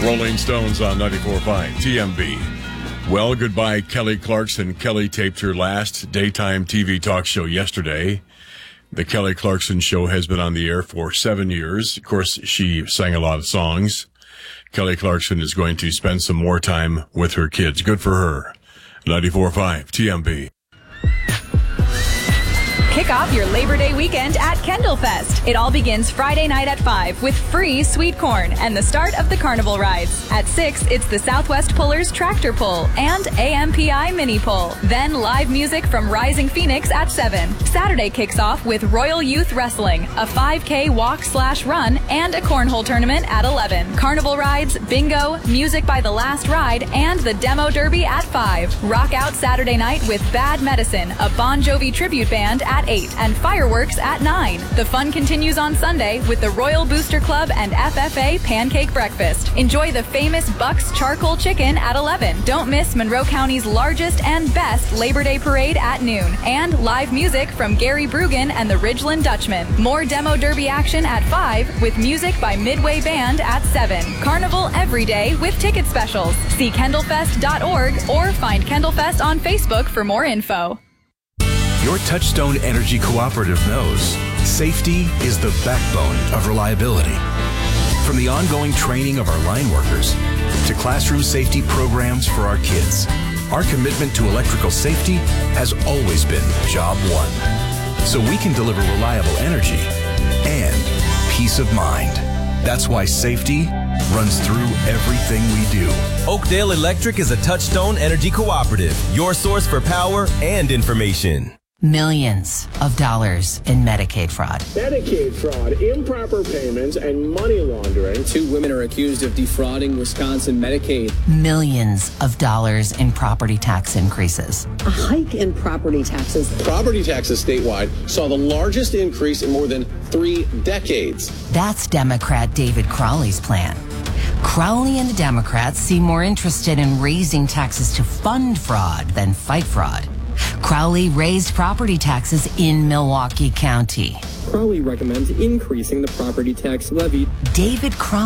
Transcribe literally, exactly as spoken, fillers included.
Rolling Stones on ninety-four point five T M B. Well, goodbye, Kelly Clarkson. Kelly taped her last daytime T V talk show yesterday. The Kelly Clarkson Show has been on the air for seven years. Of course, she sang a lot of songs. Kelly Clarkson is going to spend some more time with her kids. Good for her. ninety-four point five T M B. Kick off your Labor Day weekend at Kendall Fest. It all begins Friday night at five with free sweet corn and the start of the carnival rides. At six, it's the Southwest Pullers Tractor Pull and A M P I Mini Pull. Then live music from Rising Phoenix at seven. Saturday kicks off with Royal Youth Wrestling, a five K walk slash run, and a cornhole tournament at eleven. Carnival rides, bingo, music by The Last Ride, and the Demo Derby at five. Rock out Saturday night with Bad Medicine, a Bon Jovi tribute band at eight, and fireworks at nine. The fun continues on Sunday with the Royal Booster Club and F F A Pancake Breakfast. Enjoy the famous Buck's Charcoal Chicken at eleven. Don't miss Monroe County's largest and best Labor Day Parade at noon. And live music from Gary Brugan and the Ridgeland Dutchman. More Demo Derby action at five with music by Midway Band at seven. Carnival every day with ticket specials. See kendall fest dot org or find Kendall Fest on Facebook for more info. Your Touchstone Energy Cooperative knows safety is the backbone of reliability. From the ongoing training of our line workers to classroom safety programs for our kids, our commitment to electrical safety has always been job one. So we can deliver reliable energy and peace of mind. That's why safety runs through everything we do. Oakdale Electric is a Touchstone Energy Cooperative, your source for power and information. Millions of dollars in Medicaid fraud. Medicaid fraud, improper payments, and money laundering. Two women are accused of defrauding Wisconsin Medicaid. Millions of dollars in property tax increases. A hike in property taxes. Property taxes statewide saw the largest increase in more than three decades. That's Democrat David Crowley's plan. Crowley and the Democrats seem more interested in raising taxes to fund fraud than fight fraud. Crowley raised property taxes in Milwaukee County. Crowley recommends increasing the property tax levy. David Crowley